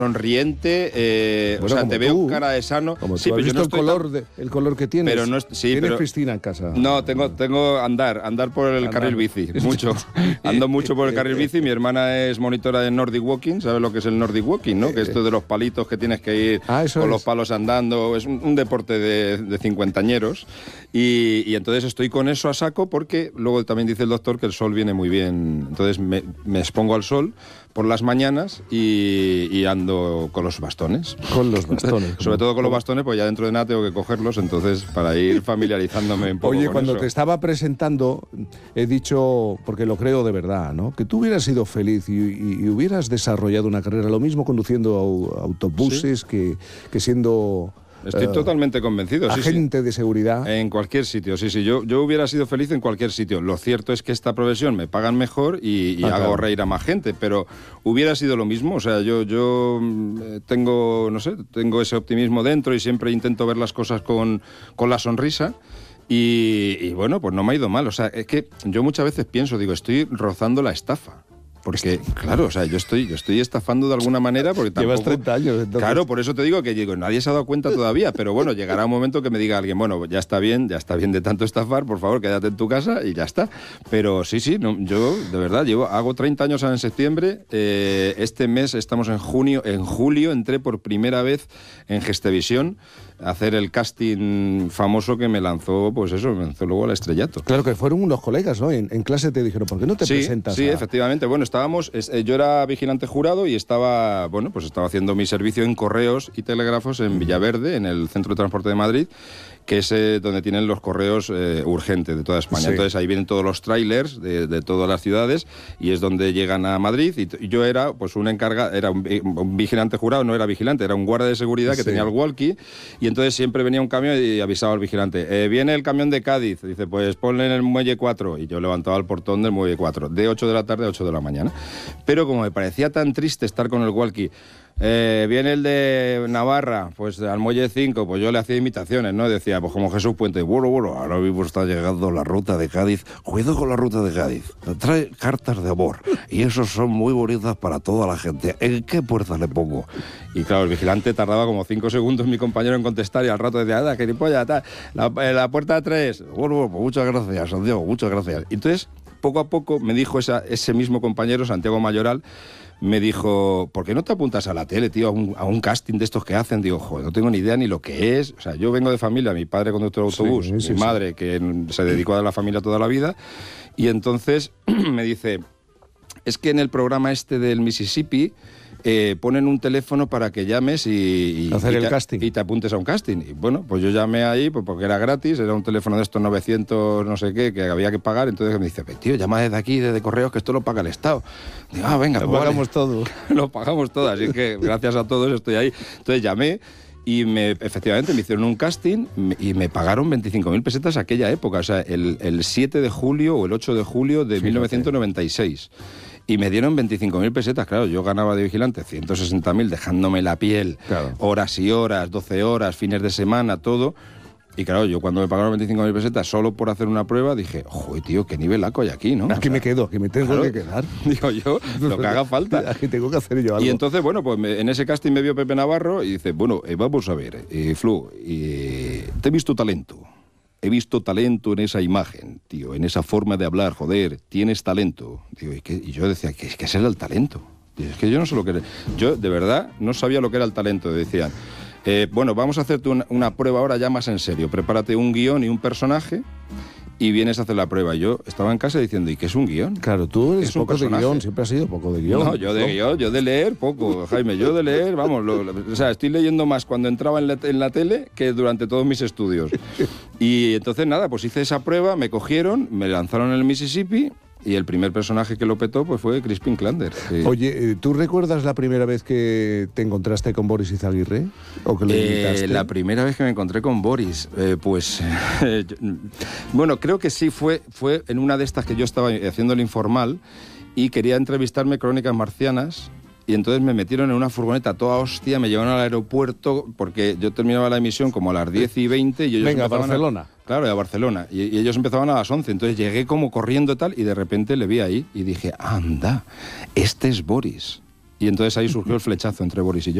sonriente, o sea, te veo cara de sano. Como sí, tú has pero visto el color que tienes. Pero no sí, ¿Tienes pero, piscina en casa? No, tengo andar por el carril bici, mucho. Ando mucho por el carril bici. Mi hermana es monitora de Nordic Walking, ¿sabes lo que es el Nordic Walking, no? Que esto de los palitos que tienes que ir con los palos andando, es un deporte de cincuentañeros. Y entonces estoy con eso a saco porque luego también dice el doctor que el sol viene muy bien. Entonces me expongo al sol por las mañanas y ando con los bastones. Con los bastones. Sobre todo con los bastones, pues ya dentro de nada tengo que cogerlos, entonces para ir familiarizándome un poco. Oye, con cuando eso. te estaba presentando, he dicho, porque lo creo de verdad, ¿no? Que tú hubieras sido feliz y hubieras desarrollado una carrera, lo mismo conduciendo autobuses que siendo... Estoy totalmente convencido. Agente de seguridad. En cualquier sitio, sí. Yo hubiera sido feliz en cualquier sitio. Lo cierto es que esta profesión me pagan mejor y hago reír a más gente, pero hubiera sido lo mismo. O sea, yo tengo, no sé, tengo ese optimismo dentro y siempre intento ver las cosas con la sonrisa. Y bueno, pues no me ha ido mal. O sea, es que yo muchas veces pienso, digo, estoy rozando la estafa. Porque, claro, o sea, yo estoy estafando de alguna manera porque tampoco... Llevas 30 años, entonces. Claro, por eso te digo que nadie se ha dado cuenta todavía, pero bueno, llegará un momento que me diga alguien, bueno, ya está bien de tanto estafar, por favor, quédate en tu casa y ya está. Pero sí, no, yo, de verdad, hago 30 años en septiembre, este mes estamos en julio entré por primera vez en Gestevisión a hacer el casting famoso que me lanzó luego al estrellato. Claro, que fueron unos colegas, ¿no? En clase te dijeron, ¿por qué no te presentas? Sí, efectivamente. Bueno, yo era vigilante jurado y estaba haciendo mi servicio en correos y telégrafos en Villaverde, en el Centro de Transporte de Madrid, que es donde tienen los correos urgentes de toda España. Sí. Entonces ahí vienen todos los trailers de todas las ciudades y es donde llegan a Madrid. Y yo era pues un vigilante jurado, no era vigilante, era un guardia de seguridad que tenía el walkie, y entonces siempre venía un camión y avisaba al vigilante, viene el camión de Cádiz, dice, pues ponle en el muelle 4, y yo levantaba el portón del muelle 4, de 8 de la tarde a 8 de la mañana. Pero como me parecía tan triste estar con el walkie, viene el de Navarra, pues al muelle 5, pues yo le hacía imitaciones, ¿no? Decía, pues como Jesús Puente, bueno, ahora mismo está llegando la ruta de Cádiz, cuidado con la ruta de Cádiz, trae cartas de amor, y esos son muy bonitas para toda la gente, ¿en qué puerta le pongo? Y claro, el vigilante tardaba como 5 segundos, mi compañero, en contestar, y al rato decía, que ni polla, la puerta 3, bueno, pues muchas gracias, Santiago, muchas gracias. Y entonces, poco a poco, me dijo ese mismo compañero, Santiago Mayoral, me dijo, ¿por qué no te apuntas a la tele, tío, a un casting de estos que hacen? Digo, joder, no tengo ni idea ni lo que es. O sea, yo vengo de familia, mi padre conductor de autobús, mi madre que se dedicó a la familia toda la vida, y entonces me dice, es que en el programa este del Mississippi ponen un teléfono para que llames y te apuntes a un casting. Y bueno, pues yo llamé ahí pues porque era gratis, era un teléfono de estos 900 no sé qué, que había que pagar. Entonces me dice, tío, llama desde aquí, desde Correos, que esto lo paga el Estado. Digo, venga, lo pagamos todo. Lo pagamos todo, así que gracias a todos estoy ahí. Entonces llamé y efectivamente me hicieron un casting y me pagaron 25.000 pesetas aquella época, o sea, el 7 de julio o el 8 de julio de 1996. Y me dieron 25.000 pesetas, claro, yo ganaba de vigilante 160.000, dejándome la piel, claro, horas y horas, 12 horas, fines de semana, todo. Y claro, yo cuando me pagaron 25.000 pesetas solo por hacer una prueba, dije, joder, tío, qué nivelaco hay aquí, ¿no? Aquí me quedo, aquí me tengo que quedar. Digo yo, lo que haga falta. Aquí tengo que hacer yo algo. Y entonces, bueno, pues en ese casting me vio Pepe Navarro y dice, bueno, vamos a ver, Flu, te he visto talento. He visto talento en esa imagen, tío, en esa forma de hablar, joder, tienes talento. Digo, y yo decía, ¿qué era el talento? Digo, es que yo no sé lo que era. Yo, de verdad, no sabía lo que era el talento. Decían, bueno, vamos a hacerte una prueba ahora ya más en serio. Prepárate un guión y un personaje y vienes a hacer la prueba. Y yo estaba en casa diciendo, ¿y qué es un guión? Claro, tú eres poco de guión, siempre has sido poco de guión. No, yo de guión, yo de leer poco, Jaime, yo de leer, vamos, o sea, estoy leyendo más cuando entraba en la tele que durante todos mis estudios. Y entonces nada, pues hice esa prueba, me cogieron, me lanzaron en el Mississippi. Y el primer personaje que lo petó pues fue Crispin Klander. Sí. Oye, ¿tú recuerdas la primera vez que te encontraste con Boris Izaguirre? ¿O que le invitaste? La primera vez que me encontré con Boris, bueno, creo que sí, fue en una de estas que yo estaba haciendo el informal y quería entrevistarme Crónicas Marcianas. Y entonces me metieron en una furgoneta toda hostia, me llevaron al aeropuerto porque yo terminaba la emisión como a las 10:20 y ellos venga, a Barcelona. Claro, a Barcelona. Y ellos empezaban a las 11. Entonces llegué como corriendo tal y de repente le vi ahí y dije, anda, este es Boris. Y entonces ahí surgió el flechazo entre Boris y yo.